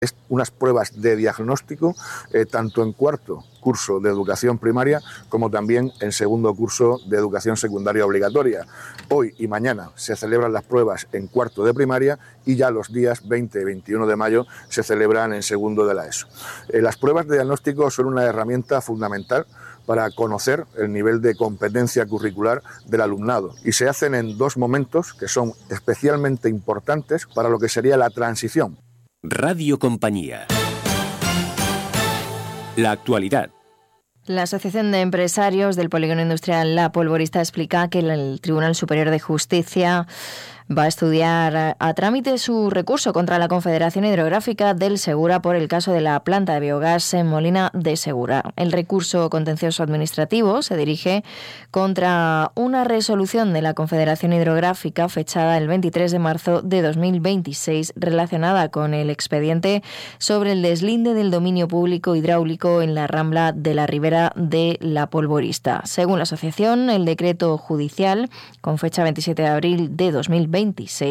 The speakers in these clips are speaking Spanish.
unas pruebas de diagnóstico tanto en cuarto curso de educación primaria como también en segundo curso de educación secundaria obligatoria. Hoy y mañana se celebran las pruebas en cuarto de primaria y ya los días 20 y 21 de mayo se celebran en segundo de la ESO. Las pruebas de diagnóstico son una herramienta fundamental para conocer el nivel de competencia curricular del alumnado y se hacen en dos momentos que son especialmente importantes para lo que sería la transición. Radio Compañía. La actualidad. La Asociación de Empresarios del Polígono Industrial La Polvorista explica que el Tribunal Superior de Justicia va a estudiar a trámite su recurso contra la Confederación Hidrográfica del Segura por el caso de la planta de biogás en Molina de Segura. El recurso contencioso administrativo se dirige contra una resolución de la Confederación Hidrográfica fechada el 23 de marzo de 2026 relacionada con el expediente sobre el deslinde del dominio público hidráulico en la Rambla de la Ribera de La Polvorista. Según la asociación, el decreto judicial con fecha 27 de abril de 2026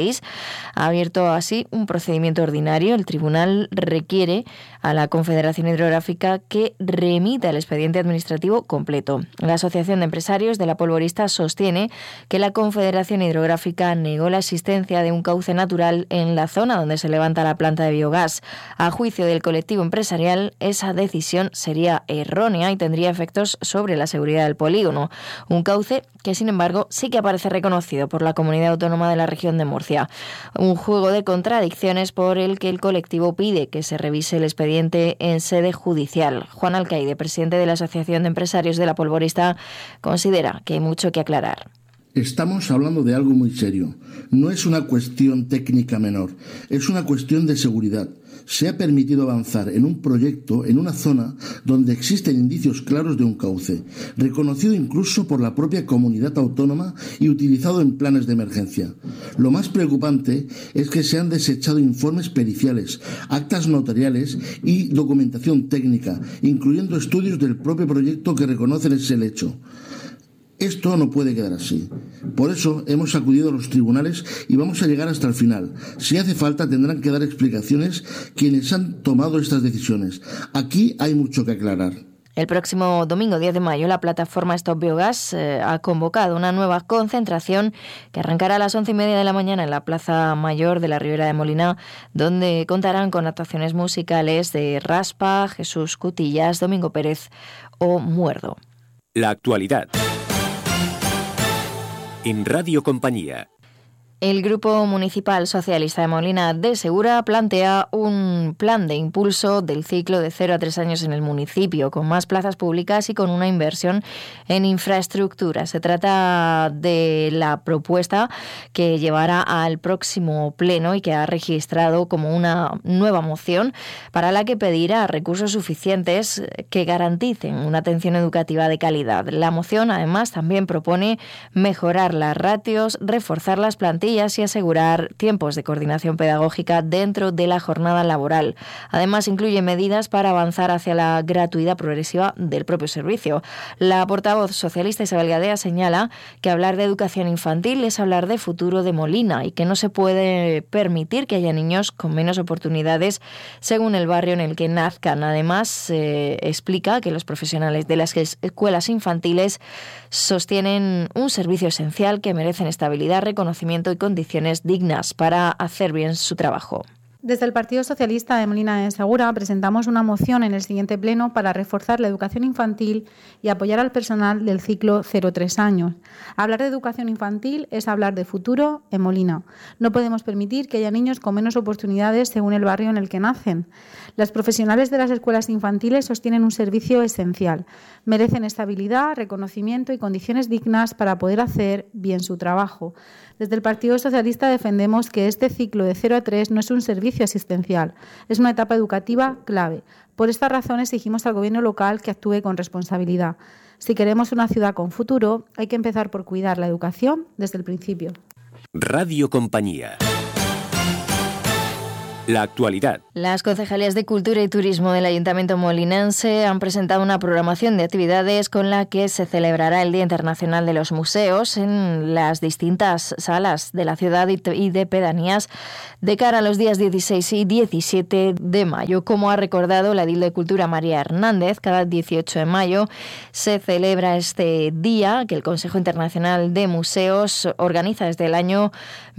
ha abierto así un procedimiento ordinario. El tribunal requiere a la Confederación Hidrográfica que remita el expediente administrativo completo. La Asociación de Empresarios de La Polvorista sostiene que la Confederación Hidrográfica negó la existencia de un cauce natural en la zona donde se levanta la planta de biogás. A juicio del colectivo empresarial, esa decisión sería errónea y tendría efectos sobre la seguridad del polígono. Un cauce que, sin embargo, sí que aparece reconocido por la Comunidad Autónoma de la Región de Murcia. Un juego de contradicciones por el que el colectivo pide que se revise el expediente en sede judicial. Juan Alcaide, presidente de la Asociación de Empresarios de La Polvorista, considera que hay mucho que aclarar. Estamos hablando de algo muy serio. No es una cuestión técnica menor, es una cuestión de seguridad. Se ha permitido avanzar en un proyecto en una zona donde existen indicios claros de un cauce, reconocido incluso por la propia comunidad autónoma y utilizado en planes de emergencia. Lo más preocupante es que se han desechado informes periciales, actas notariales y documentación técnica, incluyendo estudios del propio proyecto que reconocen ese hecho. Esto no puede quedar así. Por eso hemos acudido a los tribunales y vamos a llegar hasta el final. Si hace falta, tendrán que dar explicaciones quienes han tomado estas decisiones. Aquí hay mucho que aclarar. El próximo domingo 10 de mayo, la plataforma Stop Biogas ha convocado una nueva concentración que arrancará a las 11:30 de la mañana en la Plaza Mayor de la Ribera de Molina, donde contarán con actuaciones musicales de Raspa, Jesús Cutillas, Domingo Pérez o Muerdo. La actualidad. En Radio Compañía. El Grupo Municipal Socialista de Molina de Segura plantea un plan de impulso del ciclo de 0 a 3 años en el municipio, con más plazas públicas y con una inversión en infraestructura. Se trata de la propuesta que llevará al próximo pleno y que ha registrado como una nueva moción para la que pedirá recursos suficientes que garanticen una atención educativa de calidad. La moción, además, también propone mejorar las ratios, reforzar las plantillas y asegurar tiempos de coordinación pedagógica dentro de la jornada laboral. Además, incluye medidas para avanzar hacia la gratuidad progresiva del propio servicio. La portavoz socialista Isabel Gadea señala que hablar de educación infantil es hablar de futuro de Molina y que no se puede permitir que haya niños con menos oportunidades según el barrio en el que nazcan. Además, explica que los profesionales de las escuelas infantiles sostienen un servicio esencial que merecen estabilidad, reconocimiento y condiciones dignas para hacer bien su trabajo. Desde el Partido Socialista de Molina de Segura presentamos una moción en el siguiente pleno para reforzar la educación infantil y apoyar al personal del ciclo 0-3 años. Hablar de educación infantil es hablar de futuro en Molina. No podemos permitir que haya niños con menos oportunidades según el barrio en el que nacen. Las profesionales de las escuelas infantiles sostienen un servicio esencial. Merecen estabilidad, reconocimiento y condiciones dignas para poder hacer bien su trabajo. Desde el Partido Socialista defendemos que este ciclo de 0 a 3 no es un servicio asistencial, es una etapa educativa clave. Por esta razón exigimos al Gobierno local que actúe con responsabilidad. Si queremos una ciudad con futuro, hay que empezar por cuidar la educación desde el principio. Radio Compañía. La actualidad. Las concejalías de Cultura y Turismo del Ayuntamiento molinense han presentado una programación de actividades con la que se celebrará el Día Internacional de los Museos en las distintas salas de la ciudad y de pedanías de cara a los días 16 y 17 de mayo. Como ha recordado la edil de Cultura María Hernández, cada 18 de mayo se celebra este día que el Consejo Internacional de Museos organiza desde el año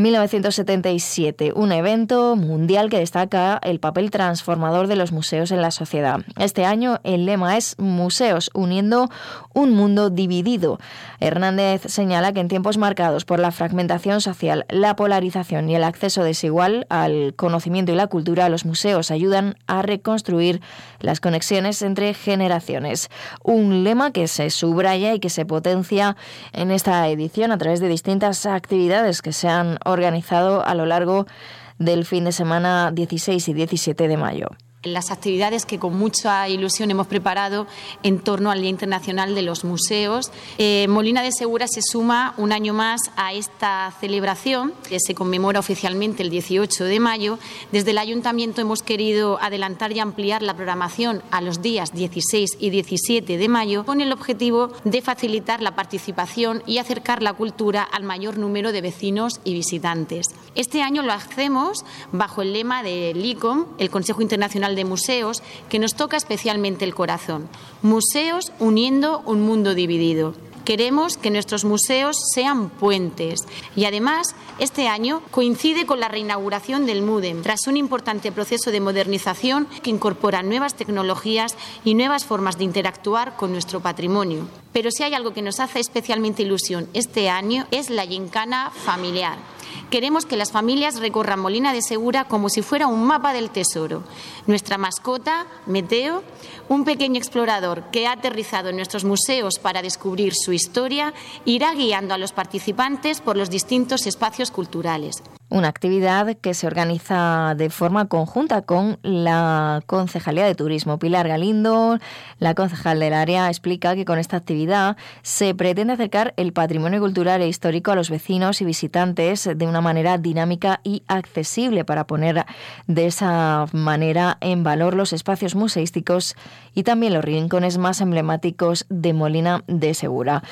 1977, un evento mundial que destaca el papel transformador de los museos en la sociedad. Este año el lema es Museos, uniendo un mundo dividido. Hernández señala que en tiempos marcados por la fragmentación social, la polarización y el acceso desigual al conocimiento y la cultura, los museos ayudan a reconstruir las conexiones entre generaciones. Un lema que se subraya y que se potencia en esta edición a través de distintas actividades que se han organizado a lo largo del fin de semana 16 y 17 de mayo. Las actividades que con mucha ilusión hemos preparado en torno al Día Internacional de los Museos. Molina de Segura se suma un año más a esta celebración que se conmemora oficialmente el 18 de mayo. Desde el Ayuntamiento hemos querido adelantar y ampliar la programación a los días 16 y 17 de mayo con el objetivo de facilitar la participación y acercar la cultura al mayor número de vecinos y visitantes. Este año lo hacemos bajo el lema del ICOM, el Consejo Internacional de Museos, que nos toca especialmente el corazón. Museos uniendo un mundo dividido. Queremos que nuestros museos sean puentes y además este año coincide con la reinauguración del MUDEM tras un importante proceso de modernización que incorpora nuevas tecnologías y nuevas formas de interactuar con nuestro patrimonio. Pero si hay algo que nos hace especialmente ilusión este año es la gincana familiar. Queremos que las familias recorran Molina de Segura como si fuera un mapa del tesoro. Nuestra mascota, Meteo, un pequeño explorador que ha aterrizado en nuestros museos para descubrir su historia, irá guiando a los participantes por los distintos espacios culturales. Una actividad que se organiza de forma conjunta con la Concejalía de Turismo. Pilar Galindo, la concejal del área, explica que con esta actividad se pretende acercar el patrimonio cultural e histórico a los vecinos y visitantes de una manera dinámica y accesible para poner de esa manera en valor los espacios museísticos y también los rincones más emblemáticos de Molina de Segura.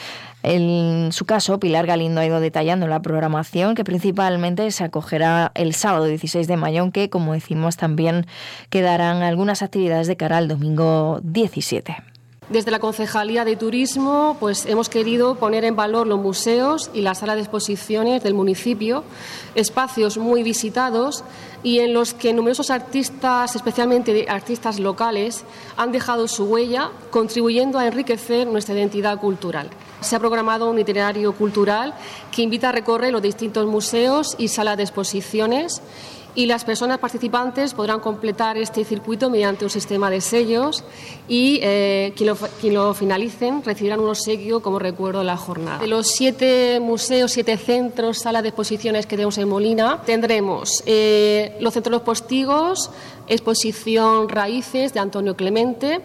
En su caso, Pilar Galindo ha ido detallando la programación que principalmente se acogerá el sábado 16 de mayo, aunque, como decimos, también quedarán algunas actividades de cara al domingo 17. Desde la Concejalía de Turismo hemos querido poner en valor los museos y la sala de exposiciones del municipio, espacios muy visitados y en los que numerosos artistas, especialmente artistas locales, han dejado su huella, contribuyendo a enriquecer nuestra identidad cultural. Se ha programado un itinerario cultural que invita a recorrer los distintos museos y salas de exposiciones y las personas participantes podrán completar este circuito mediante un sistema de sellos y quien lo finalicen recibirán un obsequio como recuerdo de la jornada. De los 7 museos, 7 centros, salas de exposiciones que tenemos en Molina, tendremos los centros Los Postigos, exposición Raíces de Antonio Clemente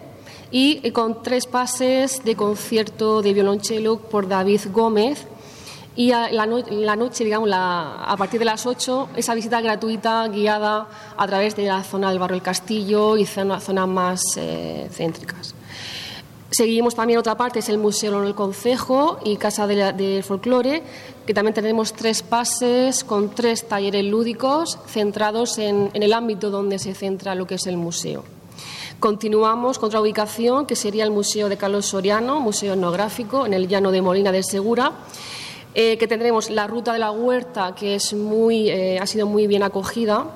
y con 3 pases de concierto de violonchelo por David Gómez. Y la noche, digamos, a partir de las 8, esa visita gratuita guiada a través de la zona del Barrio del Castillo y zonas más céntricas. Seguimos también otra parte, es el Museo del Concejo y Casa del Folclore, que también tenemos 3 pases con 3 talleres lúdicos centrados en el ámbito donde se centra lo que es el museo. Continuamos con otra ubicación, que sería el Museo de Carlos Soriano, museo etnográfico, en el llano de Molina de Segura, que tendremos la ruta de la huerta, que es ha sido muy bien acogida,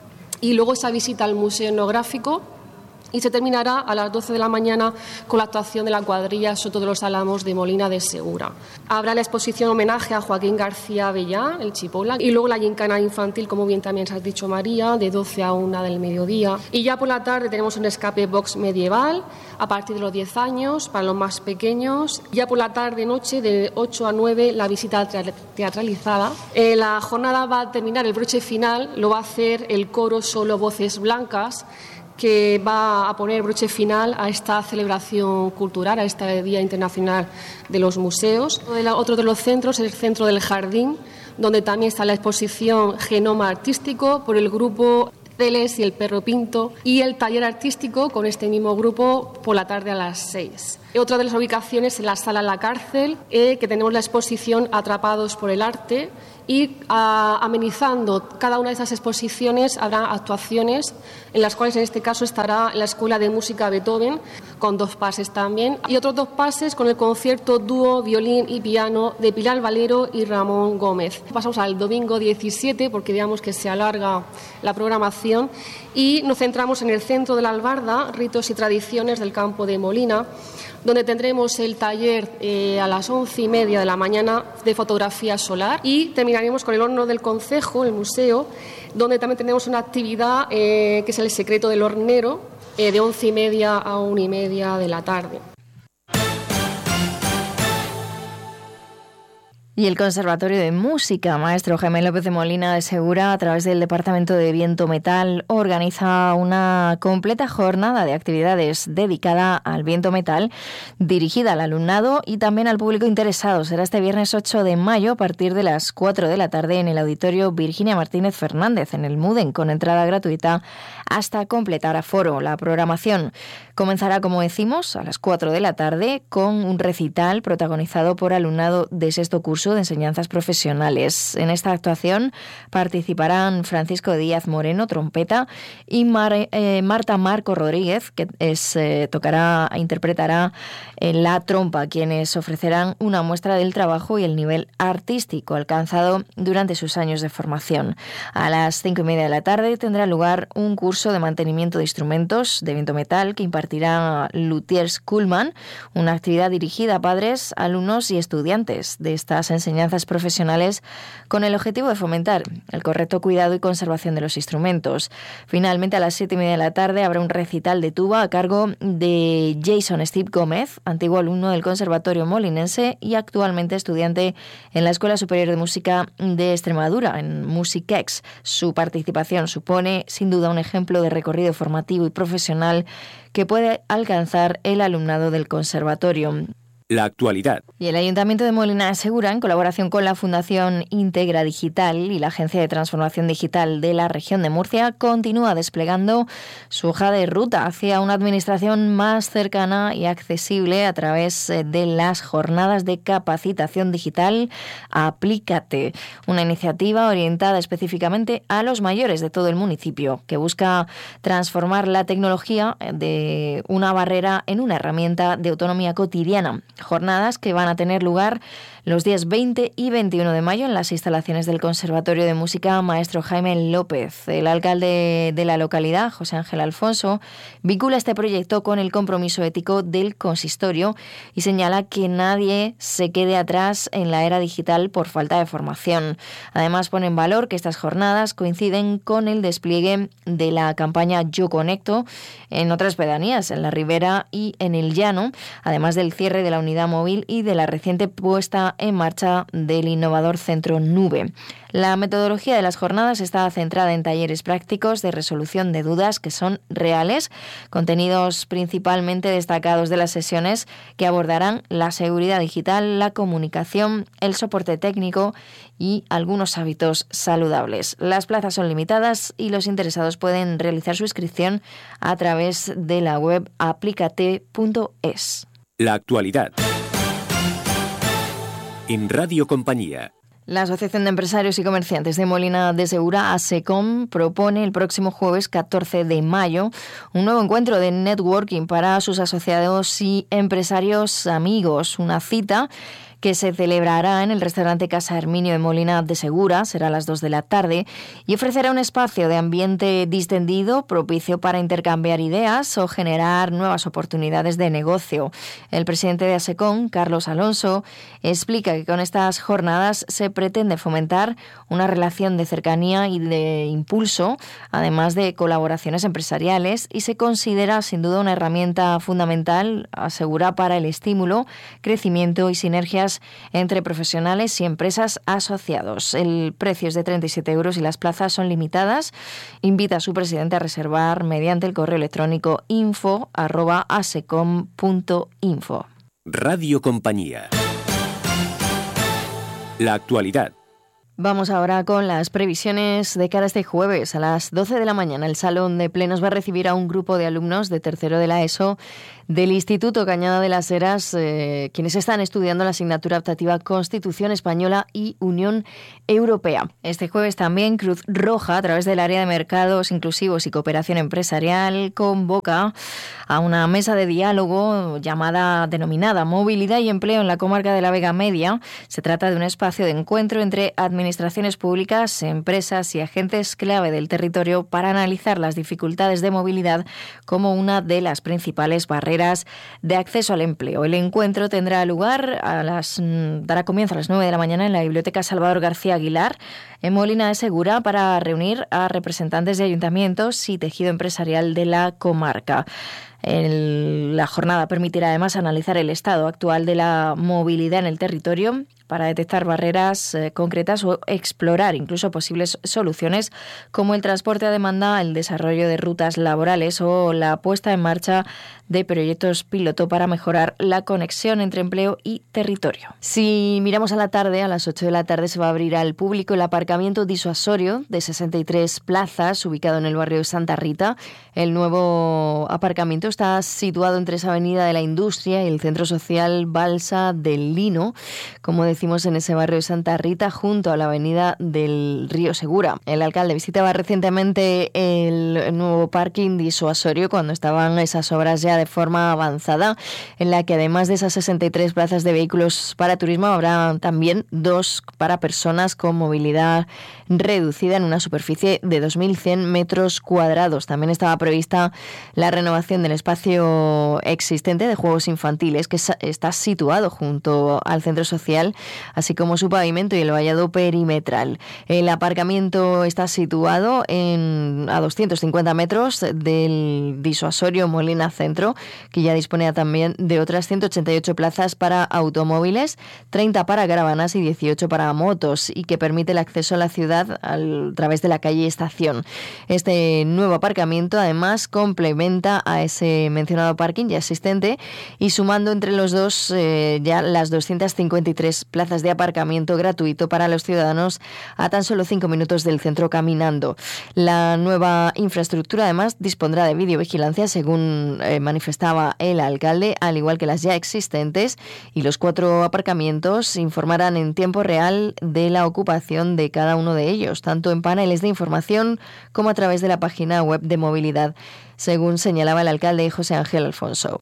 y luego esa visita al museo etnográfico, y se terminará a las 12 de la mañana con la actuación de la cuadrilla Soto de los Álamos de Molina de Segura. Habrá la exposición homenaje a Joaquín García Bellá, el Chipola, y luego la gincana infantil, como bien también se ha dicho María, de 12 a 1 del mediodía. Y ya por la tarde tenemos un escape box medieval a partir de los 10 años para los más pequeños. Ya por la tarde-noche de 8 a 9 la visita teatralizada. La jornada va a terminar, el broche final lo va a hacer el coro Solo Voces Blancas, que va a poner broche final a esta celebración cultural, a este Día Internacional de los Museos. Otro de los centros es el Centro del Jardín, donde también está la exposición Genoma Artístico por el grupo Celes y el Perro Pinto, y el taller artístico con este mismo grupo por la tarde a las 6. Otra de las ubicaciones es la Sala La Cárcel, que tenemos la exposición Atrapados por el Arte, y amenizando cada una de esas exposiciones habrá actuaciones en las cuales en este caso estará la Escuela de Música Beethoven con 2 pases también, y otros 2 pases con el concierto dúo violín y piano de Pilar Valero y Ramón Gómez. Pasamos al domingo 17 porque digamos que se alarga la programación y nos centramos en el centro de la Albarda, ritos y tradiciones del campo de Molina, donde tendremos el taller a las 11:30 de la mañana de fotografía solar, y terminaremos con el horno del concejo, el museo, donde también tenemos una actividad que es el secreto del hornero, de 11:30 a 1:30 de la tarde. Y el Conservatorio de Música, maestro Jaime López de Molina de Segura, a través del Departamento de Viento Metal, organiza una completa jornada de actividades dedicada al viento metal, dirigida al alumnado y también al público interesado. Será este viernes 8 de mayo a partir de las 4 de la tarde en el Auditorio Virginia Martínez Fernández, en el Muden, con entrada gratuita hasta completar aforo. La programación comenzará, como decimos, a las 4 de la tarde con un recital protagonizado por alumnado de 6º curso de enseñanzas profesionales. En esta actuación participarán Francisco Díaz Moreno, trompeta, y Marta Marco Rodríguez, que interpretará la trompa, quienes ofrecerán una muestra del trabajo y el nivel artístico alcanzado durante sus años de formación. A las 5:30 de la tarde tendrá lugar un curso de mantenimiento de instrumentos de viento metal que impartirá Luthiers Kuhlmann, una actividad dirigida a padres, alumnos y estudiantes de estas enseñanzas profesionales con el objetivo de fomentar el correcto cuidado y conservación de los instrumentos. Finalmente, a las 7:30 de la tarde habrá un recital de tuba a cargo de Jason Steve Gómez, antiguo alumno del Conservatorio Molinense y actualmente estudiante en la Escuela Superior de Música de Extremadura, en Musicex. Su participación supone, sin duda, un ejemplo de recorrido formativo y profesional que puede alcanzar el alumnado del conservatorio. La actualidad. Y el Ayuntamiento de Molina de Segura, en colaboración con la Fundación Integra Digital y la Agencia de Transformación Digital de la Región de Murcia, continúa desplegando su hoja de ruta hacia una administración más cercana y accesible a través de las jornadas de capacitación digital Aplícate, una iniciativa orientada específicamente a los mayores de todo el municipio, que busca transformar la tecnología de una barrera en una herramienta de autonomía cotidiana. Jornadas que van a tener lugar los días 20 y 21 de mayo en las instalaciones del Conservatorio de Música Maestro Jaime López. El alcalde de la localidad, José Ángel Alfonso, vincula este proyecto con el compromiso ético del consistorio y señala que nadie se quede atrás en la era digital por falta de formación. Además, pone en valor que estas jornadas coinciden con el despliegue de la campaña Yo Conecto en otras pedanías, en la Ribera y en el Llano, además del cierre de la unidad móvil y de la reciente puesta en marcha del innovador Centro Nube. La metodología de las jornadas está centrada en talleres prácticos de resolución de dudas que son reales, contenidos principalmente destacados de las sesiones que abordarán la seguridad digital, la comunicación, el soporte técnico y algunos hábitos saludables. Las plazas son limitadas y los interesados pueden realizar su inscripción a través de la web aplicate.es. La actualidad. En Radio Compañía. La Asociación de Empresarios y Comerciantes de Molina de Segura, ASECOM, propone el próximo jueves 14 de mayo un nuevo encuentro de networking para sus asociados y empresarios amigos. Una cita que se celebrará en el restaurante Casa Herminio de Molina de Segura, será a las 2 de la tarde, y ofrecerá un espacio de ambiente distendido propicio para intercambiar ideas o generar nuevas oportunidades de negocio. El presidente de ASECOM, Carlos Alonso, explica que con estas jornadas se pretende fomentar una relación de cercanía y de impulso, además de colaboraciones empresariales, y se considera sin duda una herramienta fundamental, asegura, para el estímulo, crecimiento y sinergias entre profesionales y empresas asociados. El precio es de 37 euros y las plazas son limitadas. Invita a su presidente a reservar mediante el correo electrónico info@asecom.info. Radio Compañía. La actualidad. Vamos ahora con las previsiones de cara a este jueves. A las 12 de la mañana el Salón de Plenos va a recibir a un grupo de alumnos de tercero de la ESO del Instituto Cañada de las Heras, quienes están estudiando la asignatura optativa Constitución Española y Unión Europea. Este jueves también Cruz Roja, a través del área de mercados inclusivos y cooperación empresarial, convoca a una mesa de diálogo denominada Movilidad y Empleo en la comarca de la Vega Media. Se trata de un espacio de encuentro entre administraciones públicas, empresas y agentes clave del territorio para analizar las dificultades de movilidad como una de las principales barreras de acceso al empleo. El encuentro tendrá lugar dará comienzo a las 9 de la mañana en la Biblioteca Salvador García Aguilar, en Molina de Segura, para reunir a representantes de ayuntamientos y tejido empresarial de la comarca. La jornada permitirá además analizar el estado actual de la movilidad en el territorio para detectar barreras concretas o explorar incluso posibles soluciones como el transporte a demanda, el desarrollo de rutas laborales o la puesta en marcha de proyectos piloto para mejorar la conexión entre empleo y territorio. Si miramos a la tarde, a las 8 de la tarde se va a abrir al público el aparcamiento disuasorio de 63 plazas ubicado en el barrio de Santa Rita. El nuevo aparcamiento está situado entre esa avenida de la Industria y el Centro Social Balsa del Lino, como decimos, en ese barrio de Santa Rita, junto a la avenida del Río Segura. El alcalde visitaba recientemente el nuevo parking disuasorio cuando estaban esas obras ya de forma avanzada, en la que además de esas 63 plazas de vehículos para turismo habrá también 2 para personas con movilidad reducida en una superficie de 2.100 metros cuadrados. También estaba prevista la renovación del espacio existente de juegos infantiles que está situado junto al centro social, así como su pavimento y el vallado perimetral. El aparcamiento está situado a 250 metros del disuasorio Molina Centro, que ya dispone también de otras 188 plazas para automóviles, 30 para caravanas y 18 para motos, y que permite el acceso a la ciudad a través de la calle Estación. Este nuevo aparcamiento además complementa a ese mencionado parking ya existente y sumando entre los dos ya las 253 plazas de aparcamiento gratuito para los ciudadanos a tan solo 5 minutos del centro caminando. La nueva infraestructura además dispondrá de videovigilancia, según manifestaba el alcalde, al igual que las ya existentes, y los 4 aparcamientos informarán en tiempo real de la ocupación de cada uno de ellos, tanto en paneles de información como a través de la página web de movilidad, según señalaba el alcalde José Ángel Alfonso.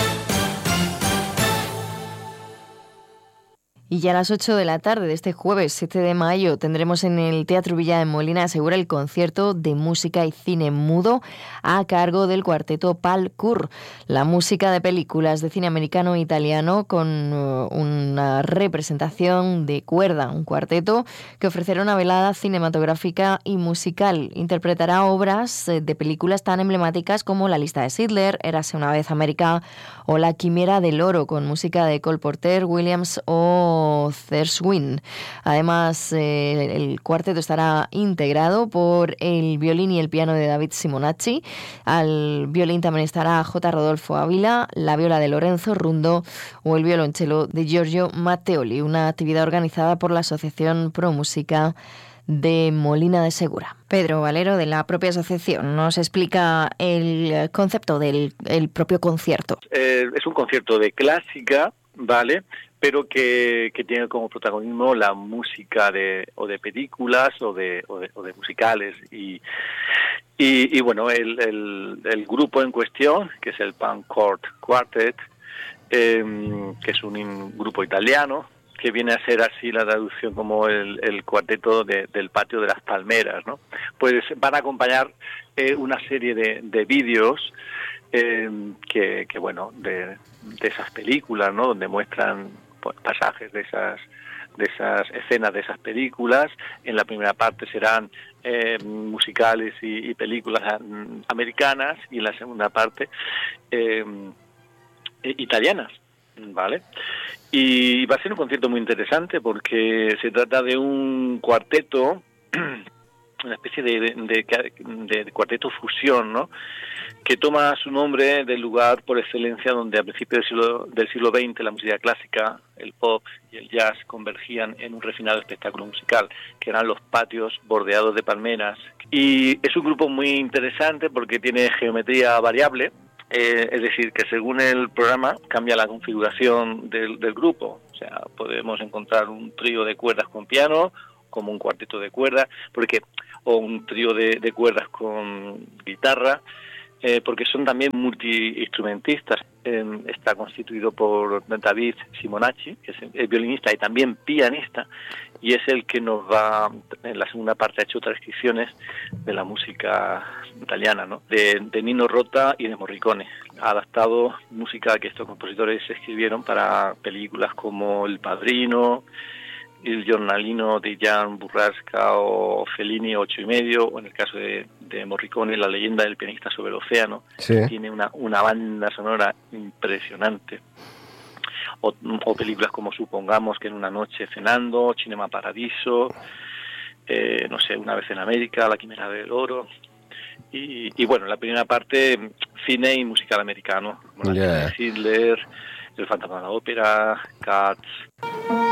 Y ya a las 8 de la tarde de este jueves 7 de mayo tendremos en el Teatro Villa de Molina de Segura el concierto de música y cine mudo a cargo del cuarteto Palcur. La música de películas de cine americano e italiano con una representación de cuerda, un cuarteto que ofrecerá una velada cinematográfica y musical. Interpretará obras de películas tan emblemáticas como La lista de Schindler, Érase una vez América o La quimera del oro, con música de Cole Porter, Williams o Gershwin. Además, el cuarteto estará integrado por el violín y el piano de David Simonacci. Al violín también estará J. Rodolfo Ávila, la viola de Lorenzo Rundo o el violonchelo de Giorgio Matteoli, una actividad organizada por la Asociación Pro Música de Molina de Segura. Pedro Valero, de la propia asociación, nos explica el concepto del propio concierto. Es un concierto de clásica, ¿vale?, pero que tiene como protagonismo la música de películas o de musicales y bueno, el grupo en cuestión, que es el Palcur Quartet, que es un grupo italiano, que viene a ser así la traducción como el cuarteto del patio de las palmeras, ¿no? Pues van a acompañar una serie de vídeos que bueno, de esas películas, ¿no?, donde muestran pasajes de esas escenas de esas películas. En la primera parte serán musicales y películas americanas, y en la segunda parte italianas, ¿vale? Y va a ser un concierto muy interesante porque se trata de un cuarteto una especie de cuarteto fusión, ¿no? Que toma su nombre del lugar por excelencia donde a principios del siglo XX la música clásica, el pop y el jazz convergían en un refinado espectáculo musical, que eran los patios bordeados de palmeras. Y es un grupo muy interesante porque tiene geometría variable, es decir, que según el programa cambia la configuración del grupo. O sea, podemos encontrar un trío de cuerdas con piano, como un cuarteto de cuerdas, o un trío de cuerdas con guitarra, porque son también multiinstrumentistas. Está constituido por David Simonacci, que es violinista y también pianista, y es el que nos va, en la segunda parte ha hecho transcripciones de la música italiana, ¿no? De Nino Rota y de Morricone. Ha adaptado música que estos compositores escribieron para películas como El Padrino, Il Giornalino de Jan Burrasca o Fellini 8 y medio, o en el caso de Morricone, La leyenda del pianista sobre el océano. Sí. Tiene una banda sonora impresionante. O películas como Supongamos que en una noche cenando, Cinema Paradiso, no sé, Una vez en América, La quimera del oro. Y bueno, la primera parte, cine y musical americano. Bueno, Hitler, El fantasma de la ópera, Cats.